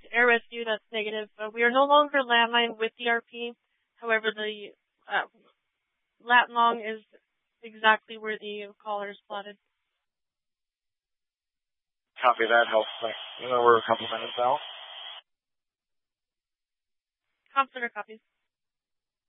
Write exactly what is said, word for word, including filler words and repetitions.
Air Rescue, that's negative. Uh, we are no longer landline with D R P. However, the uh, lat long is exactly where the caller is plotted. Copy that. Helps. You know, we're a couple minutes out. Comp center copies.